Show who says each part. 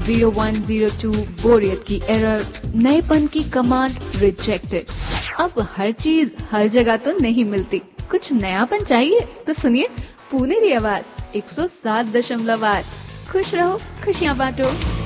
Speaker 1: 0102 बोरियत की एरर, नएपन की कमांड रिजेक्टेड। अब हर चीज हर जगह तो नहीं मिलती, कुछ नयापन चाहिए तो सुनिए पुनेरी आवाज 107.8। खुश रहो, खुशियां बांटो।